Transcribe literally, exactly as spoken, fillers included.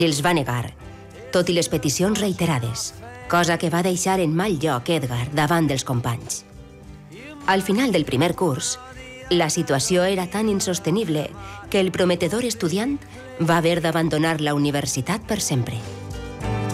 i els va negar, tot i les peticions reiterades, cosa que va deixar en mal lloc Edgar davant dels companys. Al final del primer curs, la situació era tan insostenible que el prometedor estudiant va haver d'abandonar la universitat per sempre.